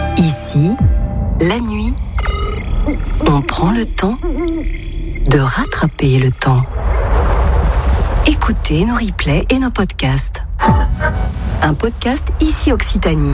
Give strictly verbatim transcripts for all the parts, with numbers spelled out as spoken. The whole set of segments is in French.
Ici, la nuit, on prend le temps de rattraper le temps. Écoutez nos replays et nos podcasts. Un podcast Ici Occitanie.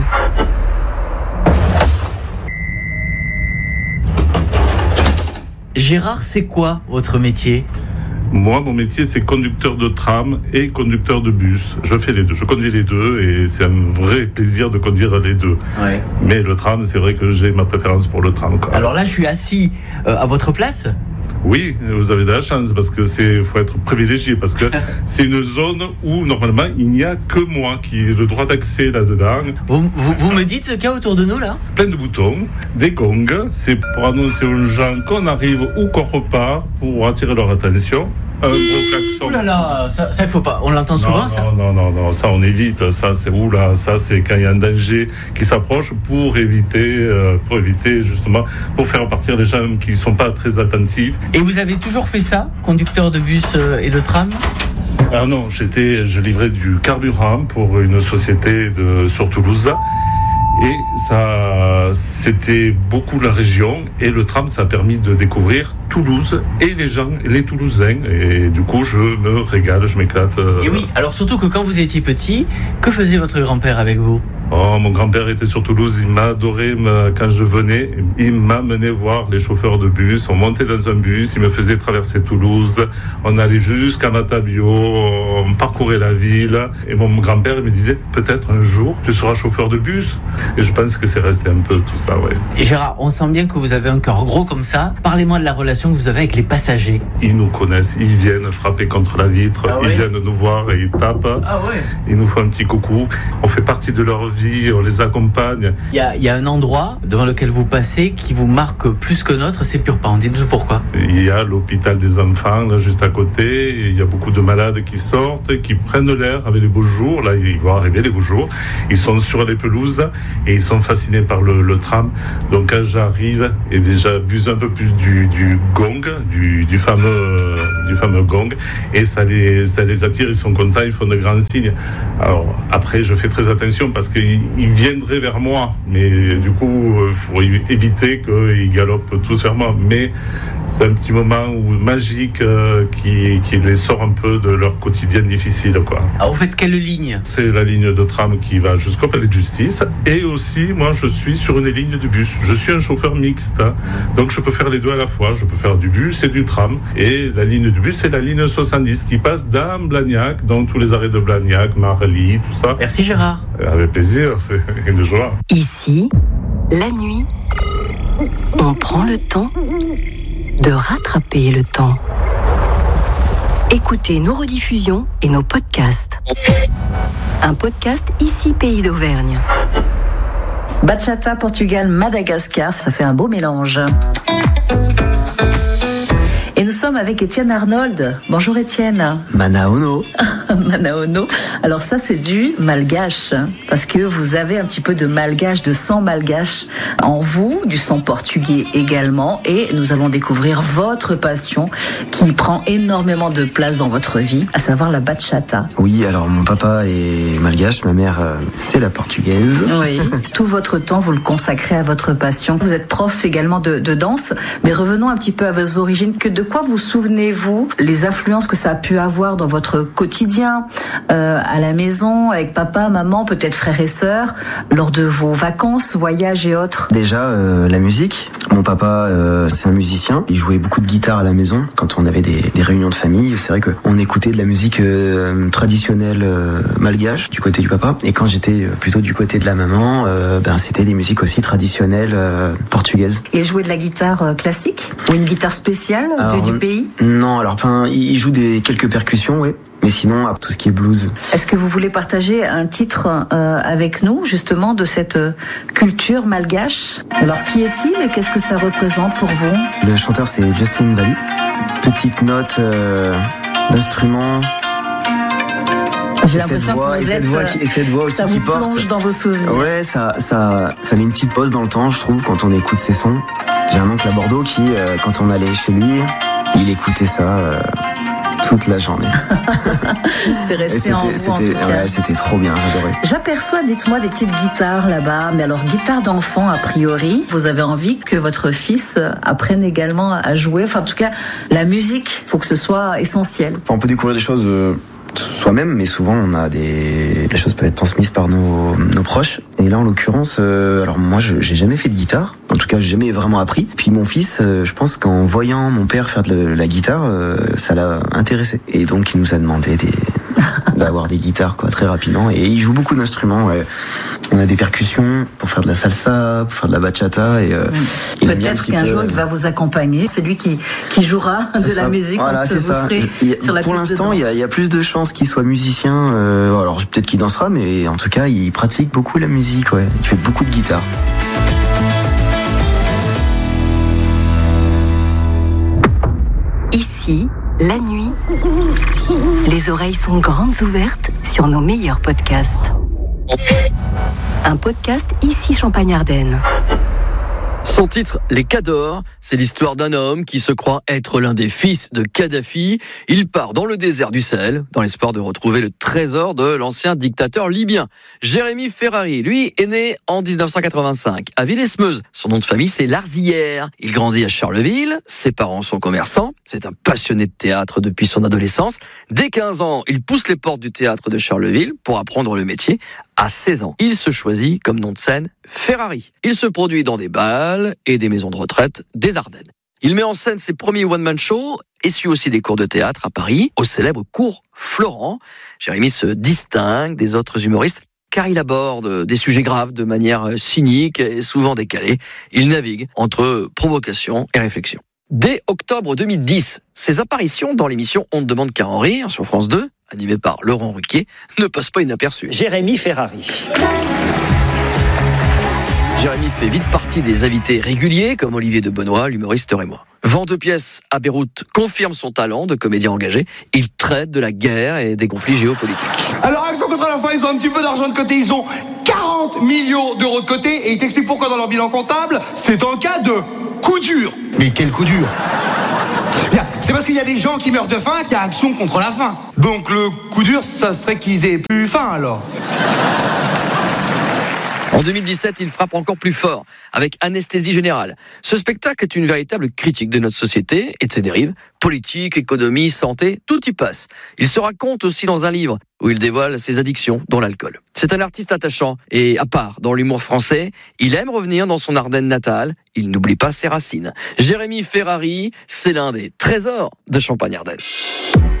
Gérard, c'est quoi votre métier ? Moi, mon métier, c'est conducteur de tram et conducteur de bus. Je fais les deux. Je conduis les deux et c'est un vrai plaisir de conduire les deux. Ouais. Mais le tram, c'est vrai que j'ai ma préférence pour le tram. Quoi. Alors là, je suis assis euh, à votre place ? Oui, vous avez de la chance parce que c'est, faut être privilégié parce que c'est une zone où normalement il n'y a que moi qui ai le droit d'accès là-dedans. Vous, vous, vous me dites ce qu'il y a autour de nous là ? Plein de boutons, des gongs, c'est pour annoncer aux gens qu'on arrive ou qu'on repart pour attirer leur attention. Un gros klaxon. Ouh là là, ça, ça il faut pas. On l'entend non, souvent non, ça. Non non non non, ça on évite. Ça c'est ouh là, ça c'est quand il y a un danger qui s'approche pour éviter, euh, pour éviter justement, pour faire partir les gens qui sont pas très attentifs. Et vous avez toujours fait ça, conducteur de bus euh, et de tram ? Ah non, j'étais, je livrais du carburant pour une société de sur Toulouse. Et ça, c'était beaucoup la région et le tram, ça a permis de découvrir Toulouse et les gens, les Toulousains. Et du coup, je me régale, je m'éclate. Et oui, alors surtout que quand vous étiez petit, que faisait votre grand-père avec vous ? Oh, mon grand-père était sur Toulouse, il m'a adoré quand je venais, il m'amenait voir les chauffeurs de bus, on montait dans un bus, il me faisait traverser Toulouse, on allait jusqu'à Matabio, on parcourait la ville, et mon grand-père me disait, peut-être un jour, tu seras chauffeur de bus, et je pense que c'est resté un peu tout ça, ouais. Et Gérard, on sent bien que vous avez un cœur gros comme ça, parlez-moi de la relation que vous avez avec les passagers. Ils nous connaissent, ils viennent frapper contre la vitre, ah ouais. Ils viennent nous voir et ils tapent, ah ouais. Ils nous font un petit coucou, on fait partie de leur vie. On les accompagne. Il y a, il y a un endroit devant lequel vous passez qui vous marque plus que notre, c'est Purpan. Dites-nous pourquoi. Il y a l'hôpital des enfants là juste à côté. Et il y a beaucoup de malades qui sortent, qui prennent l'air avec les beaux jours. Là, ils vont arriver les beaux jours. Ils sont sur les pelouses et ils sont fascinés par le, le tram. Donc quand j'arrive, et j'abuse un peu plus du, du gong, du, du fameux, du fameux gong, et ça les, ça les attire. Ils sont contents, ils font de grands signes. Alors après, je fais très attention parce que ils viendraient vers moi, mais du coup, il faut éviter qu'ils galopent tous vers moi. Mais c'est un petit moment où, magique euh, qui, qui les sort un peu de leur quotidien difficile, quoi. Alors, vous faites quelle ligne ? C'est la ligne de tram qui va jusqu'au palais de justice. Et aussi, moi, je suis sur une ligne de bus. Je suis un chauffeur mixte, hein. Donc je peux faire les deux à la fois. Je peux faire du bus et du tram. Et la ligne de bus, c'est la ligne soixante-dix qui passe dans Blagnac, donc tous les arrêts de Blagnac, Marly, tout ça. Merci Gérard. Avec plaisir, c'est une joie. Ici, la nuit, on prend le temps de rattraper le temps. Écoutez nos rediffusions et nos podcasts. Un podcast Ici Pays d'Auvergne. Bachata, Portugal, Madagascar, ça fait un beau mélange. Et nous sommes avec Étienne Arnold. Bonjour Étienne. Manaono. Manaono. Alors ça c'est du malgache, parce que vous avez un petit peu de malgache, de sang malgache en vous, du sang portugais également, et nous allons découvrir votre passion qui prend énormément de place dans votre vie, à savoir la bachata. Oui, alors mon papa est malgache, ma mère euh, c'est la portugaise. Oui. Tout votre temps vous le consacrez à votre passion. Vous êtes prof également de, de danse, mais revenons un petit peu à vos origines. Que de quoi vous souvenez-vous, les influences que ça a pu avoir dans votre quotidien, euh, à la maison, avec papa, maman, peut-être frères et sœurs, lors de vos vacances, voyages et autres? Déjà, euh, la musique. Mon papa, euh, c'est un musicien. Il jouait beaucoup de guitare à la maison quand on avait des, des réunions de famille. C'est vrai qu'on écoutait de la musique euh, traditionnelle euh, malgache du côté du papa. Et quand j'étais plutôt du côté de la maman, euh, ben, c'était des musiques aussi traditionnelles euh, portugaises. Et il jouait de la guitare euh, classique ou une guitare spéciale alors, du, du pays? Non, alors enfin, il joue des quelques percussions, oui. Mais sinon, tout ce qui est blues. Est-ce que vous voulez partager un titre euh, avec nous, justement, de cette culture malgache? Alors, qui est-il et qu'est-ce que ça représente pour vous? Le chanteur, c'est Justin Bali. Petite note euh, d'instrument. J'ai l'impression voix, que vous êtes, voix qui, et cette voix aussi ça vous qui plonge porte. Dans vos souvenirs. Ouais, ça, ça, ça met une petite pause dans le temps, je trouve, quand on écoute ces sons. J'ai un oncle à Bordeaux qui, euh, quand on allait chez lui, il écoutait ça... Euh, toute la journée. C'est resté c'était, en vous, c'était, en tout cas. ouais, c'était trop bien, j'adorais. J'aperçois, dites-moi, des petites guitares là-bas. Mais alors, guitare d'enfant, a priori. Vous avez envie que votre fils apprenne également à jouer. Enfin, en tout cas, la musique, il faut que ce soit essentiel. Enfin, on peut découvrir des choses euh, soi-même, mais souvent on a des les choses peuvent être transmises par nos nos proches. Et là, en l'occurrence, euh, alors moi, je, j'ai jamais fait de guitare. En tout cas, j'ai jamais vraiment appris. Puis mon fils, euh, je pense qu'en voyant mon père faire de la, la guitare, euh, ça l'a intéressé. Et donc, il nous a demandé des, d'avoir des guitares, quoi, très rapidement. Et il joue beaucoup d'instruments. Ouais. On a des percussions pour faire de la salsa, pour faire de la bachata. Et, euh, mmh. Peut-être qu'un peu... jour, il va vous accompagner. C'est lui qui, qui jouera de ça. la musique. Voilà, c'est ça. Je, sur la pour l'instant, il y, a, il y a plus de chances qu'il soit musicien. Euh, alors, peut-être qu'il dansera, mais en tout cas, il pratique beaucoup la musique. Ouais. Il fait beaucoup de guitare. Ici, la nuit, les oreilles sont grandes ouvertes sur nos meilleurs podcasts. Un podcast Ici Champagne-Ardenne. Son titre, Les Cadors, c'est l'histoire d'un homme qui se croit être l'un des fils de Kadhafi. Il part dans le désert du Sahel, dans l'espoir de retrouver le trésor de l'ancien dictateur libyen. Jérémy Ferrari, lui, est né en dix-neuf cent quatre-vingt-cinq, à Villesmeuse. Son nom de famille, c'est Larzillière. Il grandit à Charleville, ses parents sont commerçants. C'est un passionné de théâtre depuis son adolescence. Dès quinze ans, il pousse les portes du théâtre de Charleville pour apprendre le métier. À seize ans, il se choisit comme nom de scène Ferrari. Il se produit dans des bals et des maisons de retraite des Ardennes. Il met en scène ses premiers one-man shows et suit aussi des cours de théâtre à Paris, au célèbre cours Florent. Jérémy se distingue des autres humoristes car il aborde des sujets graves de manière cynique et souvent décalée. Il navigue entre provocation et réflexion. Dès octobre deux mille dix, ses apparitions dans l'émission On ne demande qu'à en rire sur France deux, animée par Laurent Ruquier, ne passent pas inaperçues. Jérémy Ferrari. Jérémy fait vite partie des invités réguliers, comme Olivier de Benoît, l'humoriste rémois. Vent de pièces à Beyrouth confirme son talent de comédien engagé. Il traite de la guerre et des conflits géopolitiques. Alors, Action contre la faim, ils ont un petit peu d'argent de côté. Ils ont quarante millions d'euros de côté. Et ils t'expliquent pourquoi dans leur bilan comptable, c'est un cas de coup dur. Mais quel coup dur? C'est parce qu'il y a des gens qui meurent de faim qu'il y a Action contre la faim. Donc le coup dur, ça serait qu'ils aient plus faim alors. En deux mille dix-sept, il frappe encore plus fort, avec Anesthésie Générale. Ce spectacle est une véritable critique de notre société et de ses dérives. Politique, économie, santé, tout y passe. Il se raconte aussi dans un livre où il dévoile ses addictions, dont l'alcool. C'est un artiste attachant et à part dans l'humour français. Il aime revenir dans son Ardenne natale. Il n'oublie pas ses racines. Jérémy Ferrari, c'est l'un des trésors de Champagne-Ardenne.